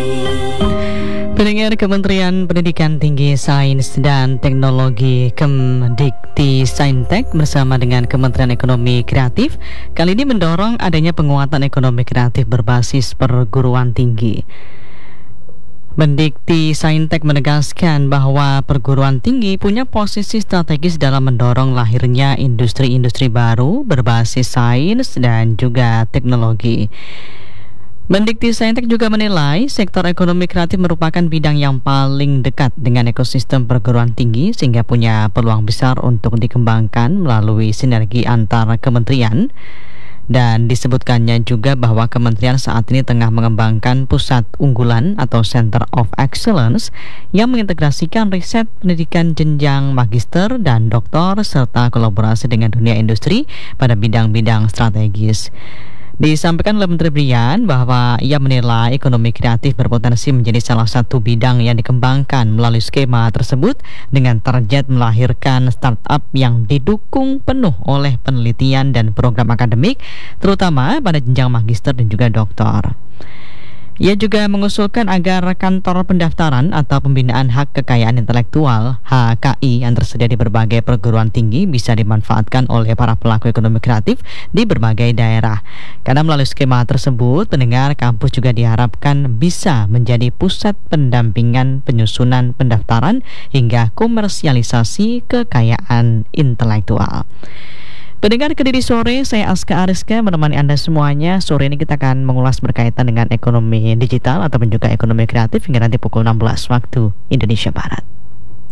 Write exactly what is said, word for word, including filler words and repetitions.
Pendengar, Kementerian Pendidikan Tinggi, Sains dan Teknologi Kemdikti Saintek bersama dengan Kementerian Ekonomi Kreatif kali ini mendorong adanya penguatan ekonomi kreatif berbasis perguruan tinggi. Mendikti Saintek menegaskan bahwa perguruan tinggi punya posisi strategis dalam mendorong lahirnya industri-industri baru berbasis sains dan juga teknologi. Mendikti Saintek juga menilai sektor ekonomi kreatif merupakan bidang yang paling dekat dengan ekosistem perguruan tinggi sehingga punya peluang besar untuk dikembangkan melalui sinergi antar kementerian. Dan disebutkannya juga bahwa kementerian saat ini tengah mengembangkan pusat unggulan atau Center of Excellence yang mengintegrasikan riset pendidikan jenjang magister dan doktor serta kolaborasi dengan dunia industri pada bidang-bidang strategis. Disampaikan oleh Menteri Brian bahwa ia menilai ekonomi kreatif berpotensi menjadi salah satu bidang yang dikembangkan melalui skema tersebut dengan target melahirkan startup yang didukung penuh oleh penelitian dan program akademik, terutama pada jenjang magister dan juga doktor. Ia juga mengusulkan agar kantor pendaftaran atau pembinaan hak kekayaan intelektual H K I yang tersedia di berbagai perguruan tinggi bisa dimanfaatkan oleh para pelaku ekonomi kreatif di berbagai daerah. Karena melalui skema tersebut, pendengar, kampus juga diharapkan bisa menjadi pusat pendampingan penyusunan pendaftaran hingga komersialisasi kekayaan intelektual. Pendengar Kediri Sore, saya Aska Ariska menemani Anda semuanya. Sore ini kita akan mengulas berkaitan dengan ekonomi digital ataupun juga ekonomi kreatif hingga nanti pukul enam belas waktu Indonesia Barat.